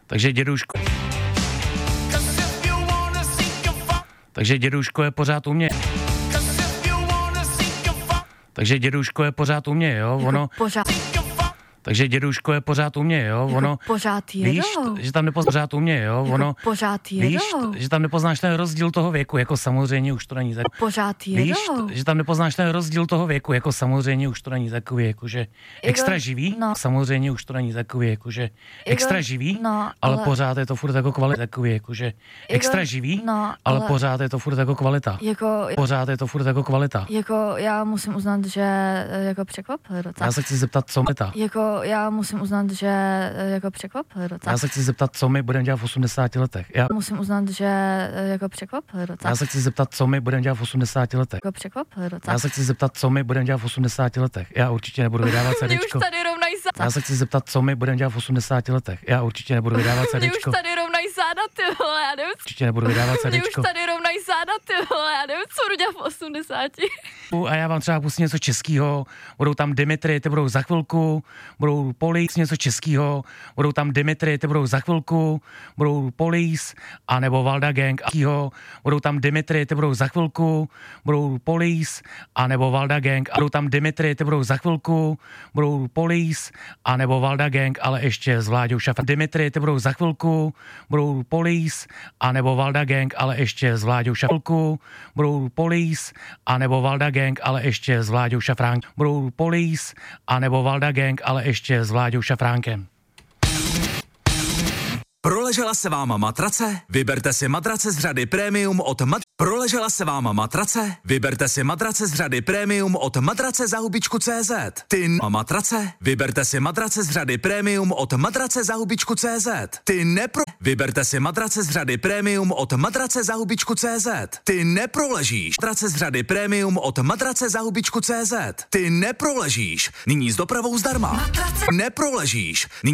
Takže děduško je pořád u mě. Takže děduško je pořád u mě, jo, ono... Takže děduško je pořád u mě, jo, ono... Pořád víš, že tam pořád u mě, jo, ono... Pořád víš, že tam nepoznáš ten rozdíl toho věku, jako samozřejmě už to není tak... Pořád víš, že tam nepoznáš ten rozdíl toho věku, jako samozřejmě už to není takový, jakože extra živý, no. Samozřejmě už to není takový, jakože extra živý, no, ale pořád je to furt jako kvalita, takový, jakože extra živý, no, ale pořád je to furt jako kvalita. Pořád je to furt jako kvalita. Jako já musím uznat, že jako překvapil. Já se chci zeptat, co meta. Jako já musím uznat, že jako překvapil. Já se chci zeptat, co my budeme dělat v 80 letech. Já musím uznat, že jako překvapil. Já se chci zeptat, co my budeme dělat v 80 letech. Jako překvapil. Já se chci zeptat, co my budeme dělat v 80 letech. Já určitě nebudu vydávat CDčko. Mě už tady rovnají záda. Já se chci zeptat, co my budeme dělat v 80 letech. Já určitě nebudu vydávat CDčko. Mě už tady rovnají záda, ty vole, já nevím. Určitě nebudu vydávat CDčko. Mě už tady rovnají záda, ty vole, já nevím, co budu dělat v 80. A já vám třeba pustím něco českýho. Budou tam Dimitri, ty budou za chvilku. Budou Police, něco českýho. Budou tam Dimitri, ty budou za chvilku. Budou Police, anebo Valda Gang. Budou tam Dimitri, ty budou za chvilku. Budou Police, anebo Valda Gang. Budou tam Dimitri, ty budou za chvilku. Budou Police, anebo Valda Gang, ale ještě s Vláďou Šafránkem. Dimitri, ty budou za chvilku. Budou Police, anebo Valda Gang, ale ještě s Vláďou Šafránkem. Budou Police, anebo Valda Gang, ale ještě s Vláďou Šafránkem. Budou Police, anebo Valda Gang, ale ještě s Vláďou Šafránkem. Proležela se vám matrace? Vyberte si matrace z řady Premium od Proležela se vám matrace? Vyberte si matrace z řady Premium od matracezahubičku.cz. Matrace? Vyberte si matrace z řady Premium od matracezahubičku.cz. Vyberte si matrace z řady Premium od matracezahubičku.cz. Ty neproležíš. Matrace z řady Premium od matracezahubičku.cz. Ty neproležíš. Nyní s dopravou zdarma. Neproležíš.